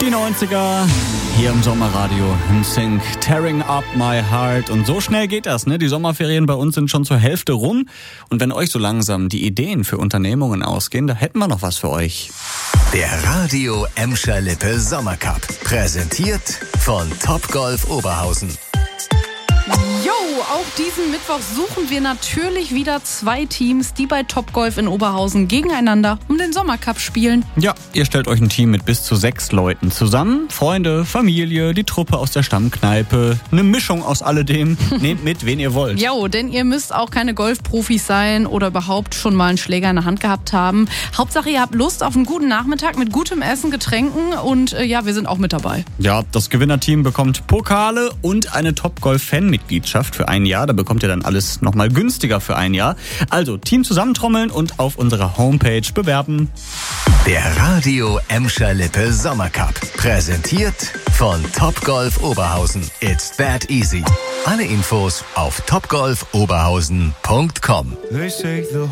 Die 90er hier im Sommerradio im Sync, Tearing Up My Heart. Und so schnell geht das, ne? Die Sommerferien bei uns sind schon zur Hälfte rum. Und wenn euch so langsam die Ideen für Unternehmungen ausgehen, da hätten wir noch was für euch. Der Radio Emscher Lippe Sommercup, präsentiert von Topgolf Oberhausen. Jo, auch diesen Mittwoch suchen wir natürlich wieder 2 Teams, die bei Topgolf in Oberhausen gegeneinander um den Sommercup spielen. Ja, ihr stellt euch ein Team mit bis zu 6 Leuten zusammen. Freunde, Familie, die Truppe aus der Stammkneipe, eine Mischung aus alledem. Nehmt mit, wen ihr wollt. Jo, denn ihr müsst auch keine Golfprofis sein oder überhaupt schon mal einen Schläger in der Hand gehabt haben. Hauptsache, ihr habt Lust auf einen guten Nachmittag mit gutem Essen, Getränken und ja, wir sind auch mit dabei. Ja, das Gewinnerteam bekommt Pokale und eine Topgolf-Fan-Mitgliedschaft für ein Jahr. Da bekommt ihr dann alles nochmal günstiger für ein Jahr. Also Team zusammentrommeln und auf unserer Homepage bewerben. Der Radio Emscher Lippe Sommercup, präsentiert von Topgolf Oberhausen. It's that easy. Alle Infos auf topgolfoberhausen.com.